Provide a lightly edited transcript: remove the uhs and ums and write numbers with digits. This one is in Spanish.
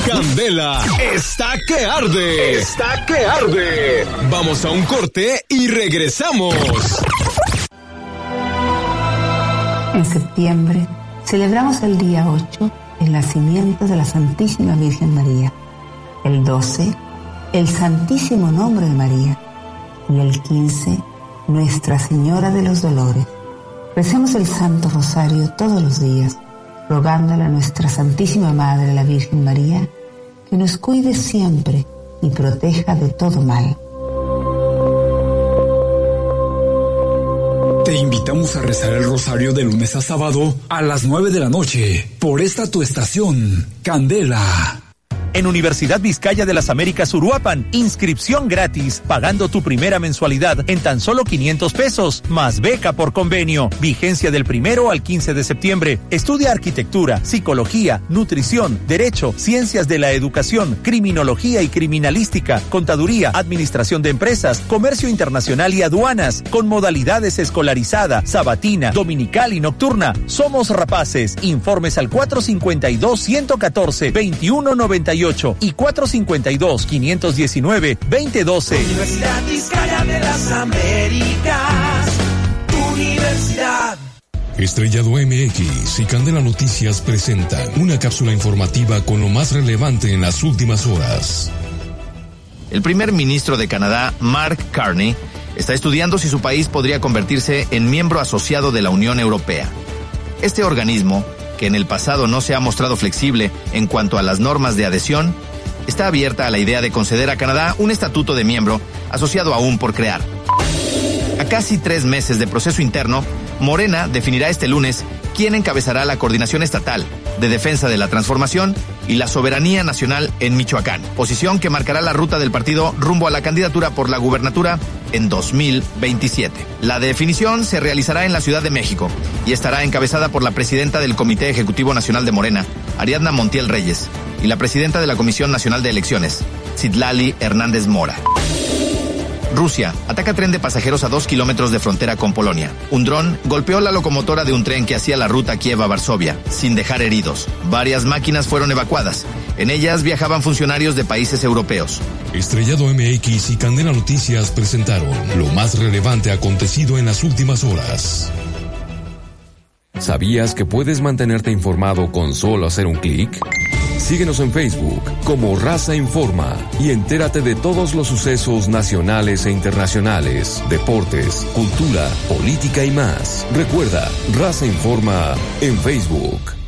Candela está que arde. Está que arde. Vamos a un corte y regresamos. En septiembre celebramos el día 8 el nacimiento de la Santísima Virgen María. El 12, el Santísimo Nombre de María. Y el 15, Nuestra Señora de los Dolores. Recemos el Santo Rosario todos los días, rogándole a nuestra Santísima Madre, la Virgen María, que nos cuide siempre y proteja de todo mal. Te invitamos a rezar el rosario de lunes a sábado a las 9 de la noche por esta tu estación, Candela. En Universidad Vizcaya de las Américas Uruapan, inscripción gratis, pagando tu primera mensualidad en tan solo 500 pesos, más beca por convenio. Vigencia del 1 al 15 de septiembre. Estudia arquitectura, psicología, nutrición, derecho, ciencias de la educación, criminología y criminalística, contaduría, administración de empresas, comercio internacional y aduanas, con modalidades escolarizada, sabatina, dominical y nocturna. Somos rapaces. Informes al 452-114-2198 y 452-519-2012. Universidad Vizcaya de las Américas, Universidad. Estrellado MX y Candela Noticias presentan una cápsula informativa con lo más relevante en las últimas horas. El primer ministro de Canadá, Mark Carney, está estudiando si su país podría convertirse en miembro asociado de la Unión Europea. Este organismo, que en el pasado no se ha mostrado flexible en cuanto a las normas de adhesión, está abierta a la idea de conceder a Canadá un estatuto de miembro asociado aún por crear. A casi 3 meses de proceso interno, Morena definirá este lunes quién encabezará la coordinación estatal de defensa de la transformación y la soberanía nacional en Michoacán, posición que marcará la ruta del partido rumbo a la candidatura por la gubernatura en 2027. La definición se realizará en la Ciudad de México y estará encabezada por la presidenta del Comité Ejecutivo Nacional de Morena, Ariadna Montiel Reyes, y la presidenta de la Comisión Nacional de Elecciones, Citlali Hernández Mora. Rusia ataca tren de pasajeros a 2 kilómetros de frontera con Polonia. Un dron golpeó la locomotora de un tren que hacía la ruta Kiev-Varsovia, sin dejar heridos. Varias máquinas fueron evacuadas. En ellas viajaban funcionarios de países europeos. Estrellado MX y Candela Noticias presentaron lo más relevante acontecido en las últimas horas. ¿Sabías que puedes mantenerte informado con solo hacer un clic? Síguenos en Facebook como Raza Informa y entérate de todos los sucesos nacionales e internacionales, deportes, cultura, política y más. Recuerda, Raza Informa en Facebook.